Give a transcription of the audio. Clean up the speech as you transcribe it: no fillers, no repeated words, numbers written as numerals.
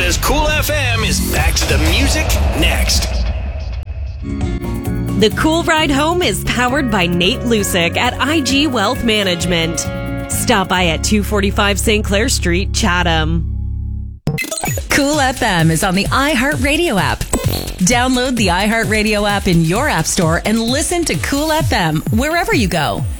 says Cool FM is back to the music next. The Cool Ride Home is powered by Nate Lusick at IG Wealth Management. Stop by at 245 St. Clair Street, Chatham. Cool FM is on the iHeartRadio app. Download the iHeartRadio app in your app store and listen to Cool FM wherever you go.